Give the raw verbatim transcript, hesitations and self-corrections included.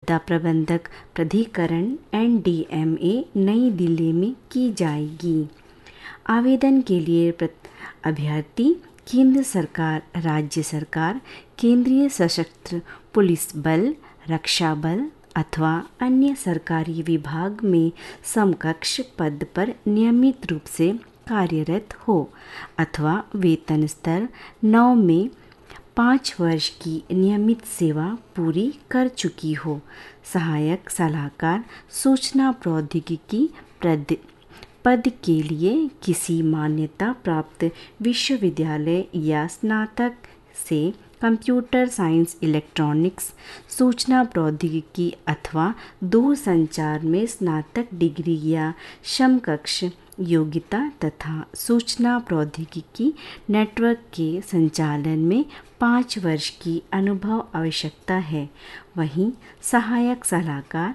आपदा प्रबंधक प्राधिकरण एन डी एम ए नई दिल्ली में की जाएगी। आवेदन के लिए अभ्यर्थी केंद्र सरकार, राज्य सरकार, केंद्रीय सशस्त्र पुलिस बल, रक्षा बल अथवा अन्य सरकारी विभाग में समकक्ष पद पर नियमित रूप से कार्यरत हो अथवा वेतन स्तर नौ में पाँच वर्ष की नियमित सेवा पूरी कर चुकी हो। सहायक सलाहकार सूचना प्रौद्योगिकी पद के लिए किसी मान्यता प्राप्त विश्वविद्यालय या स्नातक से कंप्यूटर साइंस, इलेक्ट्रॉनिक्स, सूचना प्रौद्योगिकी अथवा दूरसंचार में स्नातक डिग्री या समकक्ष योग्यता तथा सूचना प्रौद्योगिकी नेटवर्क के संचालन में पाँच वर्ष की अनुभव आवश्यकता है। वहीं सहायक सलाहकार